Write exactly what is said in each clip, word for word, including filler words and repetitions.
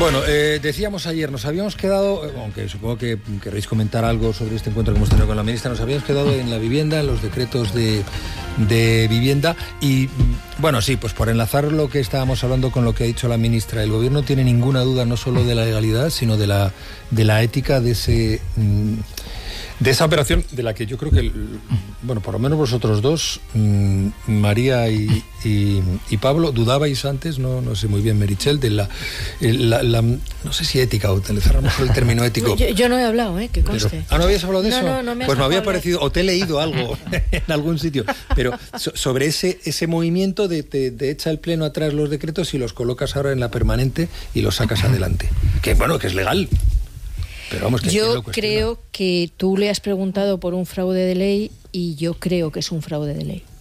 Bueno, eh, decíamos ayer, nos habíamos quedado, aunque supongo que queréis comentar algo sobre este encuentro que hemos tenido con la ministra, nos habíamos quedado en la vivienda, en los decretos de, de vivienda y, bueno, sí, pues por enlazar lo que estábamos hablando con lo que ha dicho la ministra, el gobierno tiene ninguna duda no solo de la legalidad, sino de la, de la ética de ese... Mmm, de esa operación, de la que yo creo que, bueno, por lo menos vosotros dos, mmm, María y, y, y Pablo, dudabais antes, no, no sé muy bien, Meritxell, de la, la, la, no sé si ética, o utilizar a lo mejor el término ético. Yo, yo no he hablado, ¿eh? Que conste. Pero, ¿ah, no habías hablado de no, eso? No, no me Pues me había hablar. parecido, o te he leído algo en algún sitio, pero so, sobre ese, ese movimiento de, de, de echa el pleno atrás los decretos y los colocas ahora en la permanente y los sacas adelante. Que bueno, que es legal. Pero vamos, que yo creo que tú le has preguntado por un fraude de ley y yo creo que es un fraude de ley.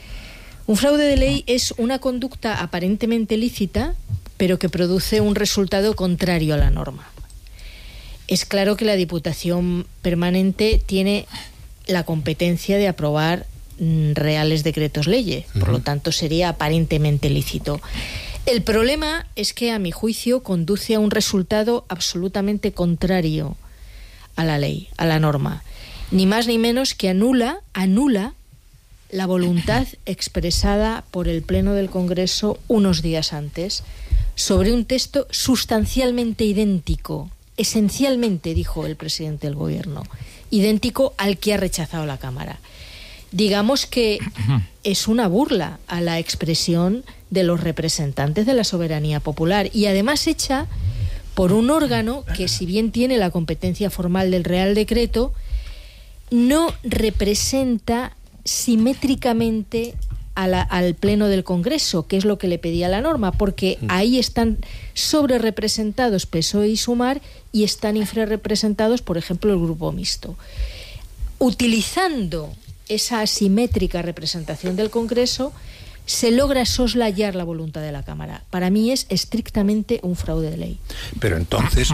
Un fraude de ley es una conducta aparentemente lícita, pero que produce un resultado contrario a la norma. Es claro que la Diputación Permanente tiene la competencia de aprobar mm, reales decretos leyes, por uh-huh. lo tanto sería aparentemente lícito. El problema es que, a mi juicio, conduce a un resultado absolutamente contrario a la ley, a la norma. Ni más ni menos que anula, anula la voluntad expresada por el Pleno del Congreso unos días antes sobre un texto sustancialmente idéntico, esencialmente, dijo el presidente del Gobierno, idéntico al que ha rechazado la Cámara. Digamos que es una burla a la expresión de los representantes de la soberanía popular y además hecha por un órgano que, si bien tiene la competencia formal del Real Decreto, no representa simétricamente a la, al Pleno del Congreso, que es lo que le pedía la norma, porque ahí están sobre representados P S O E y Sumar y están infrarrepresentados, por ejemplo, el Grupo Mixto. Utilizando esa asimétrica representación del Congreso, se logra soslayar la voluntad de la Cámara. Para mí es estrictamente un fraude de ley. Pero entonces,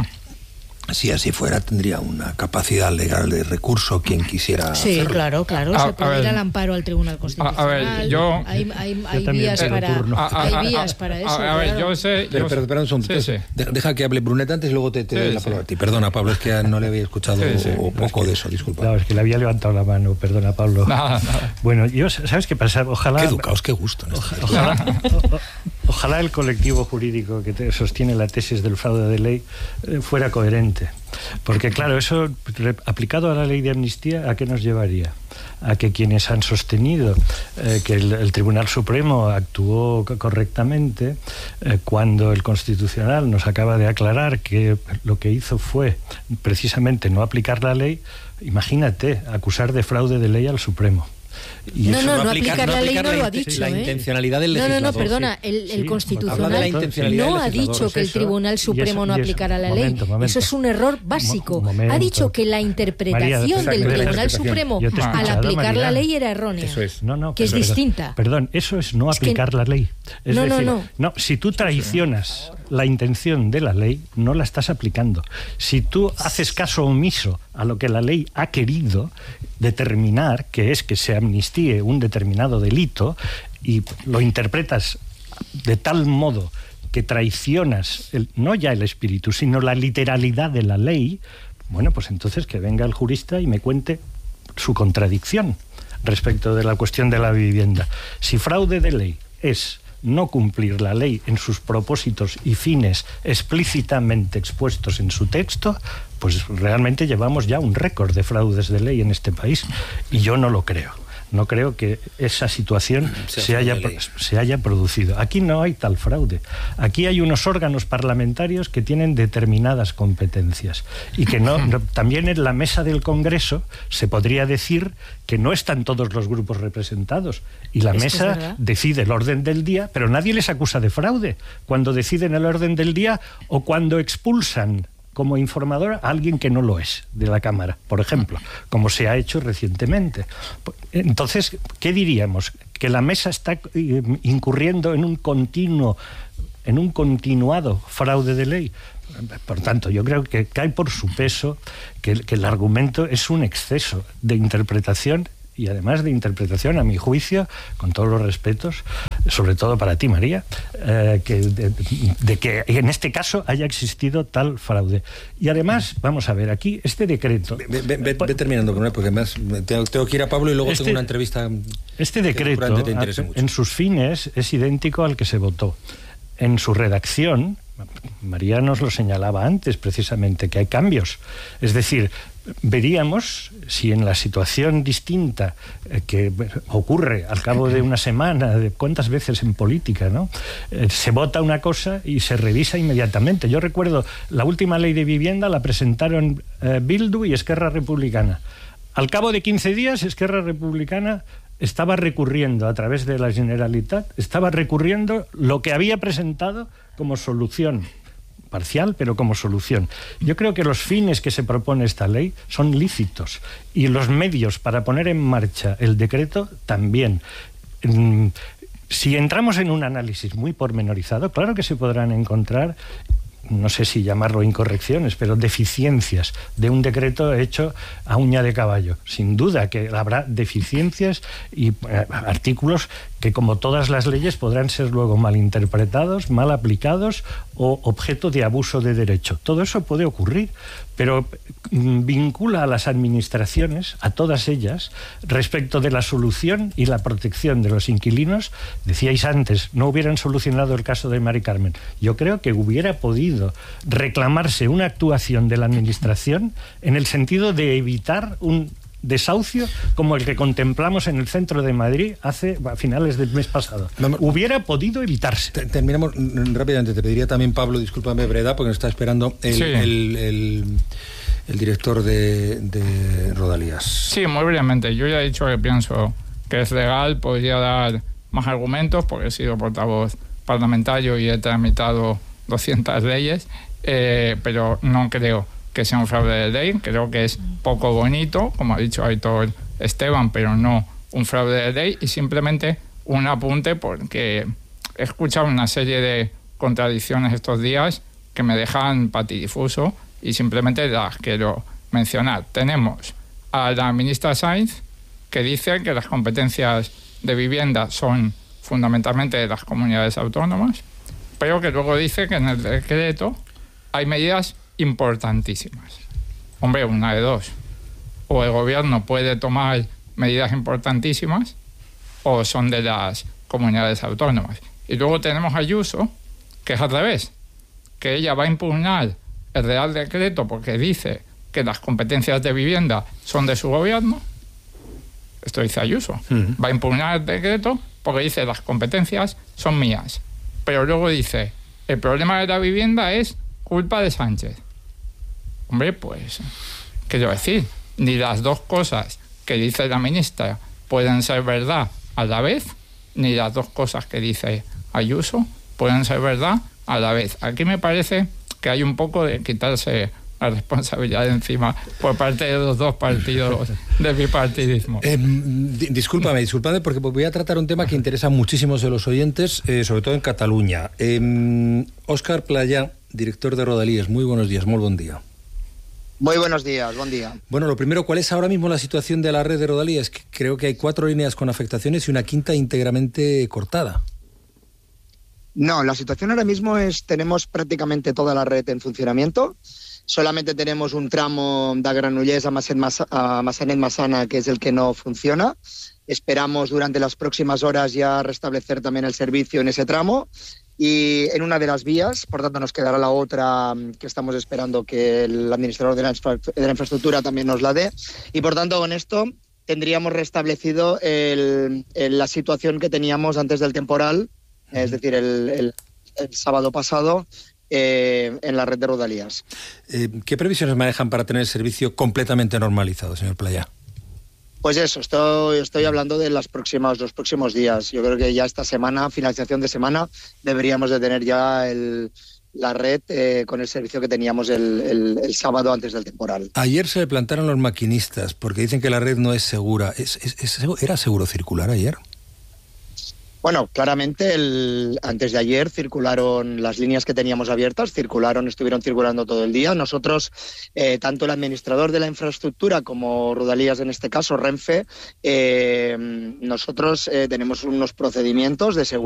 si así fuera, tendría una capacidad legal de recurso quien quisiera sí, hacerlo. claro, claro. A, se puede ir al amparo al Tribunal Constitucional. A, a ver, yo... Hay, hay, hay yo vías, para, a, a, hay vías a, para eso. A, a ver, claro. yo sé... Pero, yo pero, pero un segundo. sí, sí. Deja que hable Brunet antes y luego te, te sí, doy la sí. palabra a ti. Perdona, Pablo, es que no le había escuchado sí, sí. o poco es que, de eso, disculpa. No, es que le había levantado la mano, perdona, Pablo. Nada, nada. Bueno, yo, ¿sabes qué pasa? Ojalá... Qué educados, qué gusto. ¿No? Ojalá, ojalá, o, ojalá el colectivo jurídico que te, sostiene la tesis del fraude de ley eh, fuera coherente. Porque, claro, eso aplicado a la ley de amnistía, ¿a qué nos llevaría? A que quienes han sostenido eh, que el, el Tribunal Supremo actuó correctamente eh, cuando el Constitucional nos acaba de aclarar que lo que hizo fue precisamente no aplicar la ley, imagínate, acusar de fraude de ley al Supremo. Y no, no, no, no aplicar, aplicar la ley no lo ha dicho. La ¿eh? intencionalidad del legislador. No, no, no, perdona, el, el sí, Constitucional la no ha dicho que el Tribunal Supremo eso, no aplicara la ley. Momento, momento. Eso es un error básico. Momento. Ha dicho que la interpretación María, del Tribunal Supremo al aplicar María. la ley era errónea. Eso es. No, no, que es perdón, distinta. Perdón, eso es no aplicar es que... la ley. Es no, decir, no, no. no, si tú traicionas la intención de la ley, no la estás aplicando. Si tú haces caso omiso a lo que la ley ha querido determinar, que es que se amnistíe un determinado delito, y lo interpretas de tal modo que traicionas el, no ya el espíritu, sino la literalidad de la ley, bueno, pues entonces que venga el jurista y me cuente su contradicción respecto de la cuestión de la vivienda. Si fraude de ley es no cumplir la ley en sus propósitos y fines explícitamente expuestos en su texto, pues realmente llevamos ya un récord de fraudes de ley en este país, y yo no lo creo. No creo que esa situación se, se, haya, se haya producido. Aquí no hay tal fraude. Aquí hay unos órganos parlamentarios que tienen determinadas competencias y que no, no también en la mesa del Congreso se podría decir que no están todos los grupos representados y la es mesa decide el orden del día, pero nadie les acusa de fraude cuando deciden el orden del día o cuando expulsan como informador a alguien que no lo es de la Cámara, por ejemplo, como se ha hecho recientemente. Entonces, ¿qué diríamos? Que la mesa está incurriendo en un continuo, en un continuado fraude de ley. Por tanto, yo creo que cae por su peso que, que el argumento es un exceso de interpretación y además de interpretación, a mi juicio, con todos los respetos, sobre todo para ti, María, eh, que de, de que en este caso haya existido tal fraude. Y además, vamos a ver, aquí este decreto... Ve, ve, ve, ve terminando con él, porque además tengo, tengo que ir a Pablo y luego este, tengo una entrevista. Este decreto, en sus fines, es idéntico al que se votó. En su redacción, María nos lo señalaba antes, precisamente, que hay cambios. Es decir, veríamos si en la situación distinta eh, que ocurre al cabo de una semana, de cuántas veces en política, ¿no? Eh, se vota una cosa y se revisa inmediatamente. Yo recuerdo la última ley de vivienda la presentaron eh, Bildu y Esquerra Republicana. Al cabo de quince días, Esquerra Republicana estaba recurriendo a través de la Generalitat, estaba recurriendo lo que había presentado como solución parcial, pero como solución. Yo creo que los fines que se propone esta ley son lícitos y los medios para poner en marcha el decreto también. Si entramos en un análisis muy pormenorizado, claro que se podrán encontrar, no sé si llamarlo incorrecciones, pero deficiencias de un decreto hecho a uña de caballo. Sin duda que habrá deficiencias y eh, artículos que, como todas las leyes, podrán ser luego mal interpretados, mal aplicados o objeto de abuso de derecho. Todo eso puede ocurrir, pero mm, vincula a las administraciones, a todas ellas, respecto de la solución y la protección de los inquilinos. Decíais antes, no hubieran solucionado el caso de Mari Carmen. Yo creo que hubiera podido reclamarse una actuación de la administración en el sentido de evitar un desahucio como el que contemplamos en el centro de Madrid hace a finales del mes pasado. Vamos, hubiera podido evitarse. Terminamos rápidamente. Te pediría también, Pablo, discúlpame, Breda, porque nos está esperando el, sí. el, el, el director de, de Rodalías. Sí, muy brevemente. Yo ya he dicho que pienso que es legal, podría dar más argumentos, porque he sido portavoz parlamentario y he tramitado doscientas leyes, eh, pero no creo que sea un fraude de ley. Creo que es poco bonito, como ha dicho Aitor Esteban, pero no un fraude de ley, y simplemente un apunte, porque he escuchado una serie de contradicciones estos días que me dejan patidifuso y simplemente las quiero mencionar. Tenemos a la ministra Sainz, que dice que las competencias de vivienda son fundamentalmente de las comunidades autónomas, pero que luego dice que en el decreto hay medidas importantísimas. Hombre, una de dos. O el gobierno puede tomar medidas importantísimas o son de las comunidades autónomas. Y luego tenemos a Ayuso, que es al revés, que ella va a impugnar el Real Decreto porque dice que las competencias de vivienda son de su gobierno. Esto dice Ayuso. Uh-huh. Va a impugnar el decreto porque dice las competencias son mías. Pero luego dice, el problema de la vivienda es culpa de Sánchez. Hombre, pues, ¿qué quiero decir? Ni las dos cosas que dice la ministra pueden ser verdad a la vez, ni las dos cosas que dice Ayuso pueden ser verdad a la vez. Aquí me parece que hay un poco de quitarse la responsabilidad de encima por parte de los dos partidos de bipartidismo. Eh, discúlpame, discúlpame, porque voy a tratar un tema que interesa a muchísimos de los oyentes, eh, sobre todo en Cataluña. Eh, Óscar Playà, director de Rodalías, muy buenos días, muy buen día. Muy buenos días, buen día. Bueno, lo primero, ¿cuál es ahora mismo la situación de la red de Rodalías? Creo que hay cuatro líneas con afectaciones y una quinta íntegramente cortada. No, la situación ahora mismo es, tenemos prácticamente toda la red en funcionamiento. Solamente tenemos un tramo de Granollers a Massanet-Massana, que es el que no funciona. Esperamos durante las próximas horas ya restablecer también el servicio en ese tramo. Y en una de las vías, por tanto nos quedará la otra que estamos esperando que el administrador de la, infra, de la infraestructura también nos la dé. Y por tanto con esto tendríamos restablecido el, el, la situación que teníamos antes del temporal, uh-huh. es decir, el, el, el sábado pasado, eh, en la red de Rodalías. Eh, ¿Qué previsiones manejan para tener el servicio completamente normalizado, señor Playà? Pues eso, estoy, estoy hablando de las próximas, los próximos días. Yo creo que ya esta semana, finalización de semana, deberíamos de tener ya el, la red eh, con el servicio que teníamos el, el, el sábado antes del temporal. Ayer se le plantaron los maquinistas porque dicen que la red no es segura. ¿Es, es, es, ¿Era seguro circular ayer? Bueno, claramente el, antes de ayer circularon las líneas que teníamos abiertas, circularon, estuvieron circulando todo el día. Nosotros, eh, tanto el administrador de la infraestructura como Rodalías, en este caso Renfe, eh, nosotros eh, tenemos unos procedimientos de seguridad